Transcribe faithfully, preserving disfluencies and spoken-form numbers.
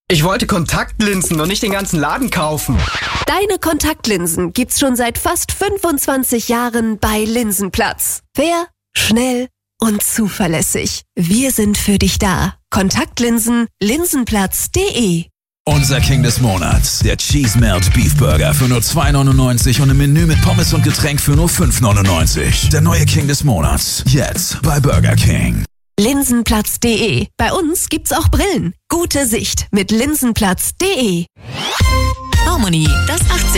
Ich wollte Kontaktlinsen und nicht den ganzen Laden kaufen. Deine Kontaktlinsen gibt's schon seit fast fünfundzwanzig Jahren bei Linsenplatz. Fair, schnell und zuverlässig. Wir sind für dich da. Kontaktlinsen, linsenplatz punkt de. Unser King des Monats, der Cheese Melt Beef Burger für nur zwei neunundneunzig und ein Menü mit Pommes und Getränk für nur fünf neunundneunzig. Der neue King des Monats, jetzt bei Burger King. linsenplatz punkt de. Bei uns gibt's auch Brillen. Gute Sicht mit linsenplatz punkt de. Harmony, das achtzig